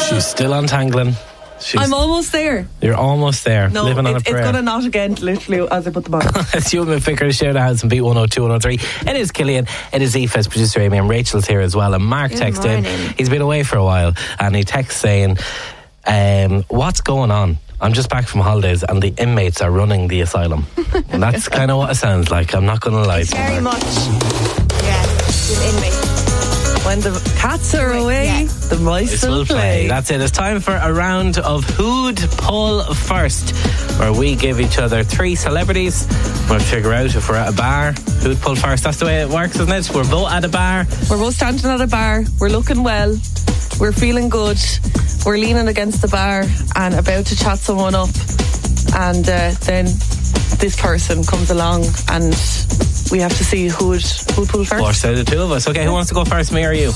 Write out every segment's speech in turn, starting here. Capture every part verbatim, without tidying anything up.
She's still untangling. She's, I'm almost there. You're almost there. No, living on it, a prayer. it's going to not again, literally, as I put them on. It's you and my Ficker, share the house and beat one oh two, one oh three. It is Killian, it is Aoife's producer Amy, and Rachel's here as well. And Mark Good texted in. morning. He's been away for a while, and he texts saying, um, what's going on? I'm just back from holidays and the inmates are running the asylum. And that's kind of what it sounds like. I'm not going to lie It's to you, very Mark. much. Yeah, the inmate. When the cats are away, Yeah. the mice This will will play. play. That's it. It's time for a round of Who'd Pull First, where we give each other three celebrities. We'll figure out if we're at a bar, who'd pull first. That's the way it works, isn't it? We're both at a bar. We're both standing at a bar. We're looking well. We're feeling good. We're leaning against the bar and about to chat someone up. And uh, then this person comes along and we have to see who would who'd pull first. Force out of the two of us. Okay, who wants to go first, me or you?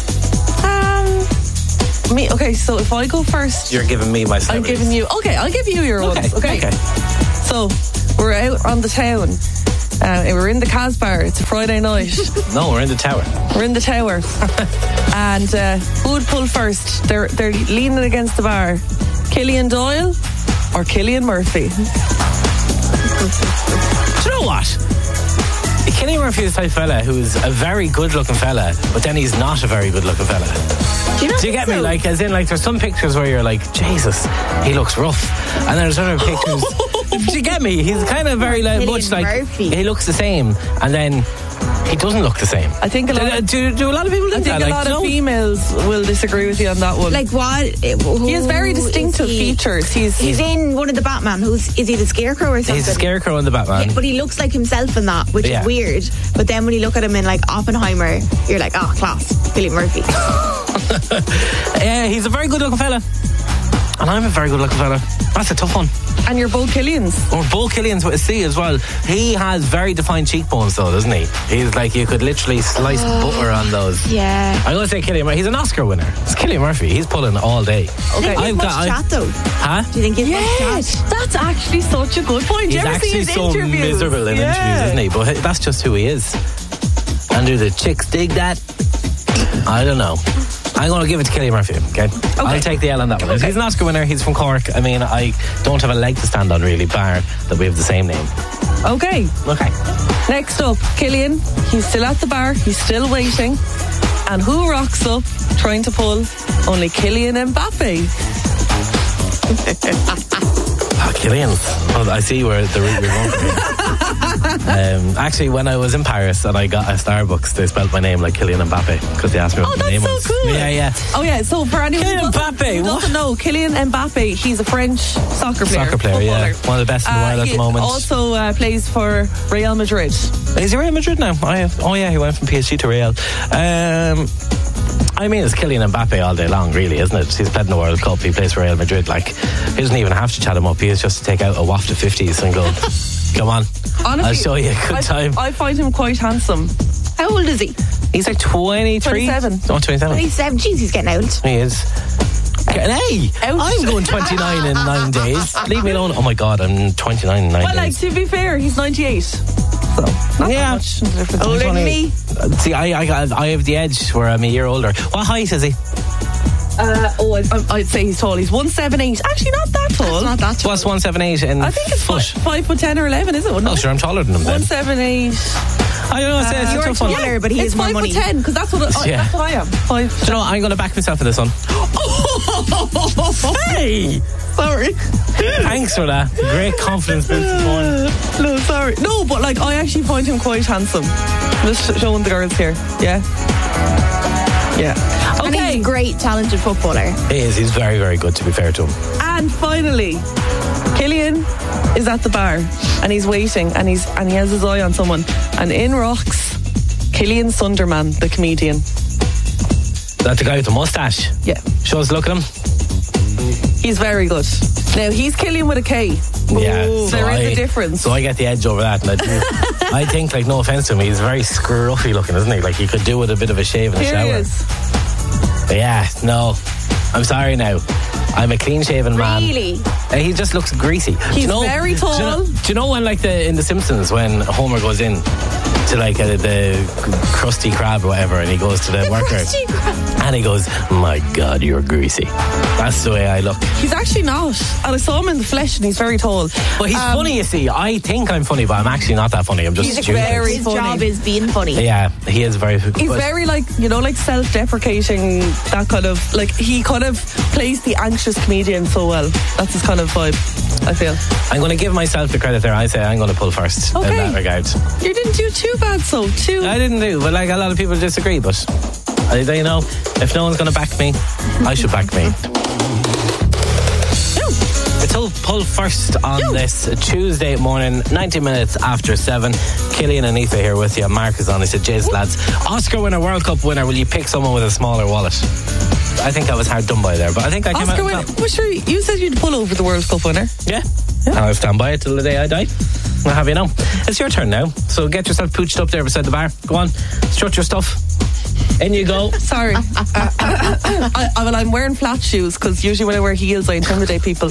Um, me. Okay, so if I go first, You're giving me my I'm celebrities. giving you. Okay, I'll give you your Okay, ones. Okay. okay. So we're out on the town. Uh, we're in the Casbah. It's a Friday night. No, we're in the tower. We're in the tower. And uh, who would pull first? They're they're leaning against the bar. Killian Doyle or Killian Murphy? Do you know what? Killian Murphy is the type of fella who's a very good looking fella, but then he's not a very good looking fella. Do you, not Do you think get me? so? Like, as in, like, there's some pictures where you're like, Jesus, he looks rough. And then there's other pictures. Do you get me? He's kind of very like, Cillian much like, Murphy. he looks the same. And then he doesn't look the same. I think a lot. Do, Of, do, do a lot of people I think think that? a Like, lot do you of know? females will disagree with you on that one. Like what? He has very distinctive features. He's He's in one of the Batman. Who's is he the Scarecrow or something? He's a scarecrow in the Batman. Yeah, but he looks like himself in that, which Yeah. is weird. But then when you look at him in like Oppenheimer, you're like, oh, class, Cillian Murphy. Yeah, he's a very good looking fella. And I'm a very good looking fella. That's a tough one. and you're both Killians. Oh, Bo Killian's with a C as well. He has very defined cheekbones though, doesn't he? He's like, you could literally slice Oh. butter on those. Yeah. I'm going to say Cillian Murphy. He's an Oscar winner. It's Cillian Murphy. He's pulling all day. Do you think I've he's got- much I- chat though? Huh? Do you think he's much Yes, chat? that's actually such a good point. Do He's you ever see actually his so interviews? miserable in Yeah. interviews, isn't he? But that's just who he is. And do the chicks dig that? I don't know. I'm going to give it to Cillian Murphy, okay? I'll take the L on that one. Okay. He's an Oscar winner. He's from Cork. I mean, I don't have a leg to stand on, really, bar that we have the same name. Okay. Okay. Next up, Killian. He's still at the bar. He's still waiting. And who rocks up trying to pull? Only Kylian Mbappe. Oh, Cillian. Oh, I see where the route you're going for. um, actually, when I was in Paris and I got a Starbucks, they spelled my name like Kylian Mbappe because they asked me Oh, what my that's name so was. cool. Yeah, yeah. Oh, yeah. So for anyone who Kylian doesn't, Mbappe, who what? doesn't know, Kylian Mbappe, he's a French soccer player. Soccer player, yeah. footballer. One of the best in the Uh, world at he the moment. also uh, plays for Real Madrid. Is he Real Madrid now? Oh yeah, oh, yeah he went from P S G to Real. Um, I mean, it's Kylian Mbappe all day long, really, isn't it? He's played in the World Cup. He plays for Real Madrid. Like, he doesn't even have to chat him up. He has just to take out a waft of fifties and go, come on, Honestly, I'll show you a good I, time. I find him quite handsome. How old is he? He's like twenty-three. twenty-seven. Oh, twenty-seven. twenty-seven. Jeez, he's getting old. He is. Hey, Out. I'm going twenty-nine in nine days. Leave me alone. Oh my God, I'm twenty-nine in nine Well, like, days. to be fair, he's ninety-eight. So, not Yeah. that much difference. Older than funny. me. Uh, See, I, I, got- I have the edge where I'm a year older. What height is he? Uh, oh, I'd, I'd say he's tall. He's one seventy-eight. Actually, not that tall. It's not that tall. What's one seven eight in I think it's foot? five, five foot ten or eleven, is it? Oh, sure, I'm taller than him then. One seven eight. I don't know, it's, it's a you're tough one. taller, but he It's has more five money. foot ten because that's what I, Yeah. that's what I am. Five. Do you know what? I'm going to back myself for this one. Hey! Sorry. Thanks for that. Great confidence boost this morning. No, sorry. No, but like I actually find him quite handsome. Just showing the girls here. Yeah. Yeah. And he's Okay. a great, talented footballer. He is. He's very, very good, to be fair to him. And finally, Killian is at the bar and he's waiting and he's and he has his eye on someone and in rocks Killian Sunderman, the comedian. That's the guy with the moustache. Yeah. Show us a look at him. He's very good. Now he's Killian with a K. Yeah. So there is a difference. So I get the edge over that. And I, do, I think, like, no offense to him, he's very scruffy looking, isn't he? Like, he could do with a bit of a shave in the Here shower. he is. But yeah, no. I'm sorry now. I'm a clean-shaven man. Really? Uh, he just looks greasy. He's do you know, very tall. Do you know, do you know when, like the in The Simpsons, when Homer goes in to like uh, the Krusty Krab or whatever, and he goes to the, the worker, Krusty Krab. and he goes, "My God, you're greasy." That's the way I look. He's actually not. And I saw him in the flesh, and he's very tall. But he's Um, funny, you see. I think I'm funny, but I'm actually not that funny. I'm just He's stupid. very His funny. job is being funny. Yeah, he is very. He's but- very like, you know, like self-deprecating, that kind of, like, he kind of plays the anxious comedian so well. That's his kind of vibe, I feel. I'm going to give myself the credit there. I say I'm going to pull first Okay. in that regard. You didn't do too bad, so too. I didn't do, but like a lot of people disagree. But I, you know, if no one's going to back me, I should back me. It's all pull first on this Tuesday morning, ninety minutes after seven. Killian and Aoife here with you. Mark is on. He said, "Jays lads, Oscar winner, World Cup winner. Will you pick someone with a smaller wallet?" I think I was hard done by there, but I think I came Oscar out. winner. on top. Well, sure, you said you'd pull over the World Cup winner. Yeah. And I'll stand by it till the day I die. I'll have you know. It's your turn now. So get yourself pooched up there beside the bar. Go on. Strut your stuff. In you go. Sorry. uh, I, I, well, I'm wearing flat shoes because usually when I wear heels, I intimidate people.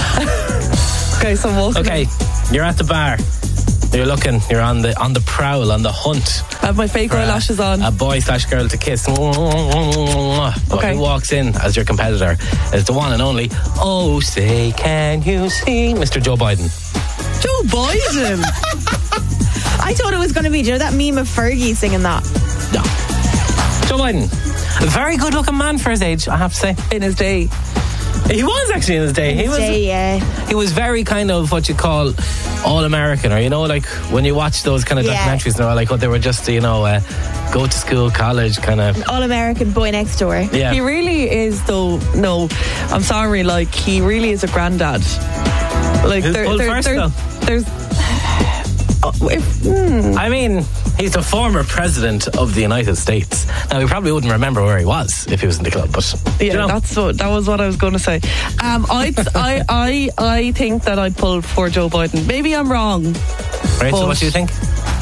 Okay, so I'm walking. Okay. You're at the bar. You're looking. You're on the on the prowl, on the hunt. I have my fake for a- eyelashes on. A boy slash girl to kiss. But Okay. who walks in as your competitor is the one and only, oh, say, can you see Mister Joe Biden? Joe Biden. I thought it was going to be, do you know that meme of Fergie singing that? No. Joe Biden. A very good looking man for his age, I have to say. In his day. He was actually in his day. He was Say, yeah. he was very kind of what you call all American, or you know, like when you watch those kind of Yeah. documentaries, they're like, oh, they were just, you know, uh, go to school, college kind of. All-American boy next door. Yeah. He really is, though. No, I'm sorry. Like, he really is a granddad. Like, Who's pulled first, though? there's. Oh, if, hmm. I mean, he's the former president of the United States. Now, he probably wouldn't remember where he was if he was in the club, but Yeah, you know. that's what that was what I was going to say. Um, I I I I think that I'd pull for Joe Biden. Maybe I'm wrong. Rachel, but- what do you think?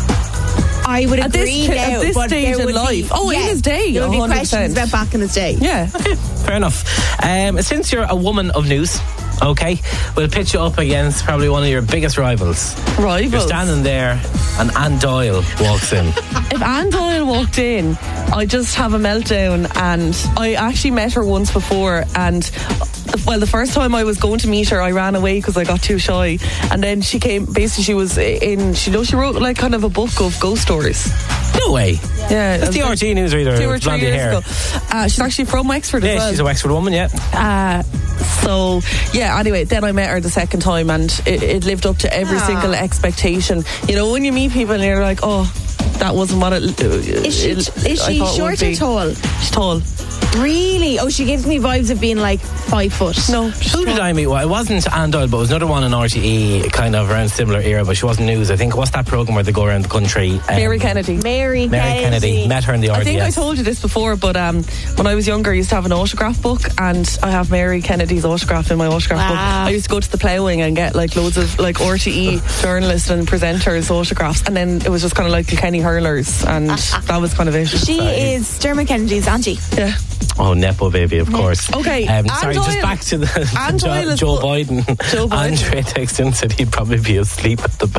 I would At this agree t- now, at this but stage there in would life. be, Oh, in his day, there would be one hundred percent. questions about back in his day. Yeah. Fair enough. Um, since you're a woman of news, okay, we'll pitch you up against probably one of your biggest rivals. Rivals. You're standing there, and Anne Doyle walks in. If Anne Doyle walked in, I just have a meltdown. And I actually met her once before, and well, the first time I was going to meet her, I ran away because I got too shy. And then she came. Basically, she was in. She know she wrote like kind of a book of ghost stories. No way. Yeah, That's the R T newsreader. Two or with three blondie years hair. ago. Uh, she's actually from Wexford as Yeah, well. she's a Wexford woman, yeah. Uh, so yeah, anyway, then I met her the second time, and it, it lived up to every Ah. single expectation. You know, when you meet people and you're like, oh, that wasn't what it Is she, it, is I she thought it would short or be. tall? She's tall. Really? Oh, she gives me vibes of being like five foot. No, she's Who did tall. I meet? Well, it wasn't Anne Doyle, but it was another one in R T E, kind of around similar era, but she wasn't news. I think, what's that programme where they go around the country? Um, Mary Kennedy. Mary, Mary Kennedy. Met her in the R D S. I think I told you this before, but um, when I was younger, I used to have an autograph book, and I have Mary Kennedy's autograph in my autograph book. Wow. I used to go to the ploughing and get like loads of like R T E journalists and presenters autographs, and then it was just kind of like Kenny Hurlers, and that was kind of it. She Sorry. is Dermot Kennedy's auntie. Yeah. Oh, Nepo baby, of course. Okay, Um, Anne sorry, Doyle- just back to the Anne to Doyle Joe, is Joe pu- Biden. Joe Biden. Andre texted in and said he'd probably be asleep at the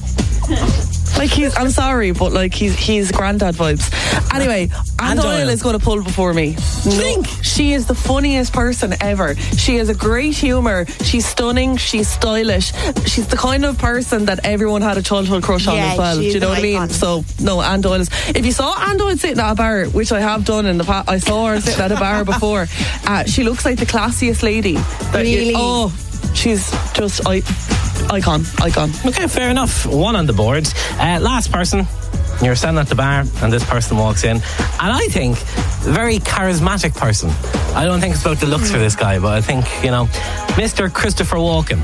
bar. Like he's, I'm sorry, but like he's he's granddad vibes. Anyway, Anne Anne Doyle Doyle. is going to pull before me. No, she is the funniest person ever. She has a great humour. She's stunning. She's stylish. She's the kind of person that everyone had a childhood crush on Yeah, as well. Do she's you know an what I mean? icon. So no, Anne Doyle is. If you saw Anne Doyle sitting at a bar, which I have done in the past, I saw her sitting at a bar before. Uh, she looks like the classiest lady. That you- Really? oh, she's just I, icon, icon. Okay, fair enough. One on the board. Uh, last person. You're standing at the bar and this person walks in. And I think, very charismatic person. I don't think it's about the looks for this guy, but I think, you know, Mister Christopher Walken.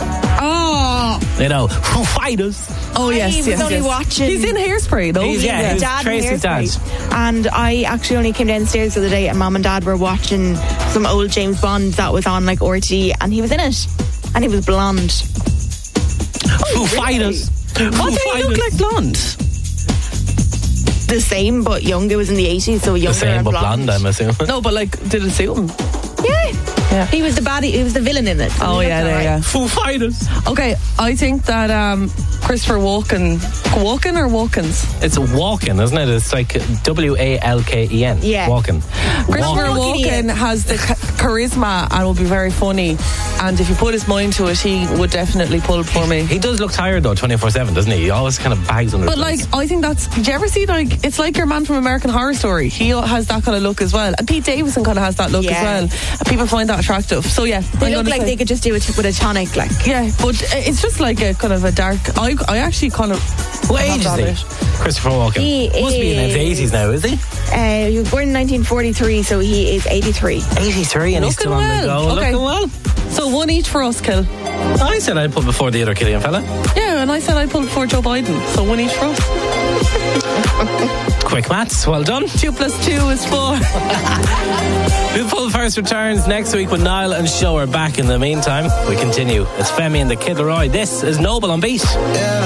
Oh. You know, Foo Fighters. Oh I yes, was yes, only yes. watching- He's in Hairspray, though. He's- yeah, he's Dad and Tracy's dad. Hairspray. And I actually only came downstairs the other day and Mum and Dad were watching some old James Bond that was on like R T E and he was in it. And he was blonde. Foo Fighters. What did he look like? Blonde. The same but young. It was in the eighties, so younger The same and but blonde. blonde, I'm assuming. No, but like, did it suit him? Yeah. Yeah. He was the baddie. He was the villain in it. So Oh he yeah, looked there, alright. yeah. Foo Fighters. Okay, I think that um, Christopher Walken, Walken or Walkens? It's Walken, isn't it? It's like W A L K E N. Yeah. Walken. Christopher Walken, Walken yeah. has the cha- charisma and will be very funny. And if you put his mind to it, he would definitely pull for me. He does look tired though, twenty-four seven, doesn't he? He always kind of bags under But his like, legs. I think that's. Did you ever see like? It's like your man from American Horror Story. He has that kind of look as well, and Pete Davidson kind of has that look Yeah. as well. And people find that attractive. So yeah, They I'm look gonna like say- they could just do it with a tonic, like. Yeah, but it's just like a kind of a dark. I I actually kind of. What I age have is that he? bit. Christopher Walken. He Must be in his is- eighties now, is he? Uh, he was born in nineteen forty-three, so he is eighty-three. eighty-three and he's Looking still on the well. go. Okay. Looking well. So one each for us, Kill. I said I'd put before the other Killian fella. Yeah, and I said I pulled for Joe Biden. So one each for us. Quick maths, well done. Two plus two is four. We'll pull first returns next week with Niall and Show are back. In the meantime, we continue. It's Femi and the Kid Leroy. This is Noble on Beat.